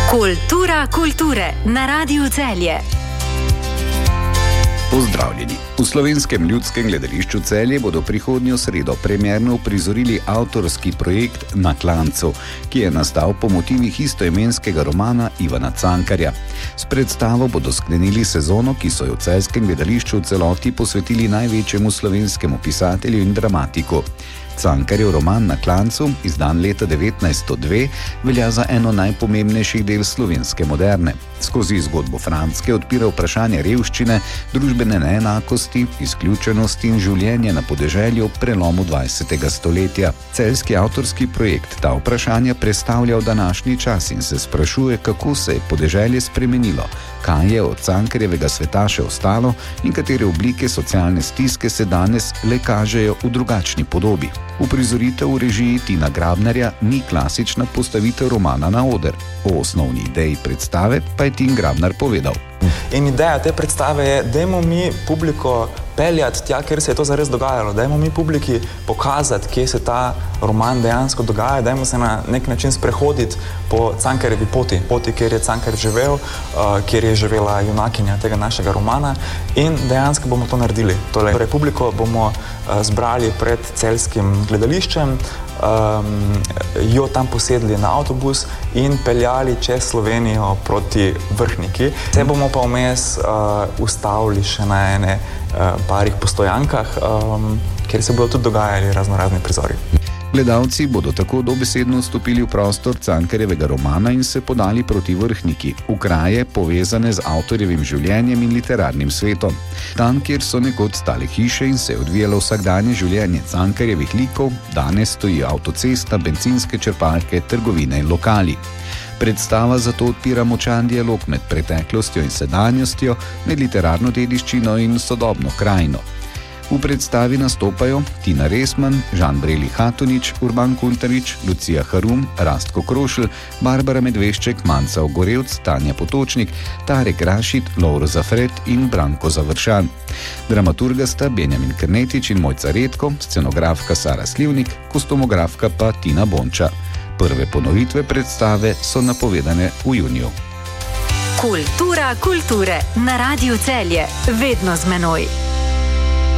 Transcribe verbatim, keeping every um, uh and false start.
Kultura kulture na Radiu Celje. Pozdravljeni. V Slovenskem ljudskem gledališču Celje bodo prihodnjo sredo premierno uprizorili avtorski projekt Na klancu, ki je nastal po motivih istoimenskega romana Ivana Cankarja. S predstavo bodo sklenili sezono, ki so jo v celjskem gledališču v celoti posvetili največjemu slovenskemu pisatelju in dramatiku. Cankarjev roman Na klancu, izdan leta devetnajststo dve, velja za eno najpomembnejših del slovenske moderne. Skozi zgodbo Franske odpira vprašanje revščine, družbene neenakosti, izključenosti in življenja na podeželju v prelomu dvajsetega stoletja. Celjski avtorski projekt ta vprašanja prestavlja v današnji čas in se sprašuje, kako se je podeželje spremenilo, kaj je od Cankarjevega sveta še ostalo in katere oblike socialne stiske se danes le kažejo v drugačni podobi. Uprizoritev v režiji Tina Grabnarja ni klasična postavitev romana na oder. O osnovni ideji predstave pa je Tin Grabnar povedal. In ideja te predstave je, dajmo mi publiko peljati tja, kjer se je to zares dogajalo. Dajmo mi publiki pokazati, kje se ta roman dejansko dogaja. Dajmo se na nek način sprehoditi po Cankarjevi poti. Poti, kjer je Cankar živel, uh, kjer je živela junakinja tega našega romana. In dejansko bomo to naredili. Torej, publiko bomo uh, zbrali pred celjskim gledališčem, um, jo tam posedli na avtobus in peljali čez Slovenijo proti Vrhniki. Se bomo pa vmes uh, ustavili še na ene uh, parih postojankah, um, kjer se bodo tudi dogajali razno razni prizori. Gledalci bodo tako dobesedno vstopili v prostor Cankarjevega romana in se podali proti Vrhniki, v kraje povezane z avtorjevim življenjem in literarnim svetom. Tam, kjer so nekoč stale hiše in se je odvijalo vsakdanje življenje Cankarjevih likov, danes stoji avtocesta, bencinske črpalke, trgovine in lokali. Predstava zato odpira močan dialog med preteklostjo in sedanjostjo, med literarno dediščino in sodobno krajino. V predstavi nastopajo Tina Resman, Žan Breli Hatunič, Urban Kuntarič, Lucija Harum, Rastko Krošelj, Barbara Medvešček, Manca Ogorevc, Tanja Potočnik, Tarek Rašid, Lovro Zafret in Branko Završan. Dramaturga sta Benjamin Krnetič in Mojca Redko, scenografka Sara Slivnik, kostumografka pa Tina Bonča. Prve ponovitve predstave so napovedane v juniju. Kultura kulture na Radiu Celje, vedno z menoj.